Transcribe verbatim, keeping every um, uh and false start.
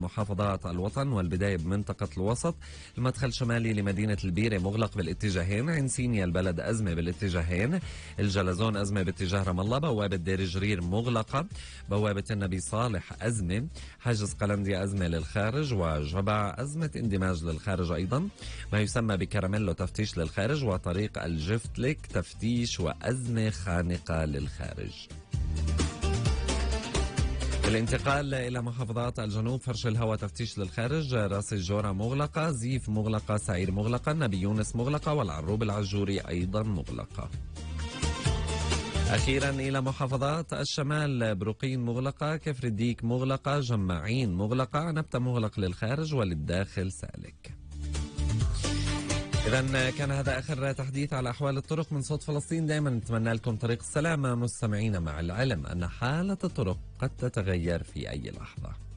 محافظات الوطن، والبداية بمنطقة الوسط. المدخل الشمالي لمدينة البيرة مغلق بالاتجاهين، عين سينيا البلد أزمة بالاتجاهين، الجلزون أزمة باتجاه رام الله، بوابة دير جرير مغلقة، بوابة النبي صالح أزمة، حاجز قلنديا أزمة للخارج، وجبع أزمة اندماج للخارج أيضا، ما يسمى بكراميلو تفتيش للخارج، وطريق الجفتلك تفتيش وأزمة خانقة للخارج. الانتقال إلى محافظات الجنوب، فرش الهواء تفتيش للخارج، راس الجورة مغلقة، زيف مغلقة، سعير مغلقة، نبي يونس مغلقة، والعروب العجوري أيضا مغلقة. أخيرا إلى محافظات الشمال، بروقين مغلقة، كفر الديك مغلقة، جماعين مغلقة، نبتة مغلق للخارج وللداخل سالك. إذا كان هذا آخر تحديث على أحوال الطرق من صوت فلسطين. دائما نتمنى لكم طريق السلامة مستمعين، مع العلم أن حالة الطرق قد تتغير في أي لحظة.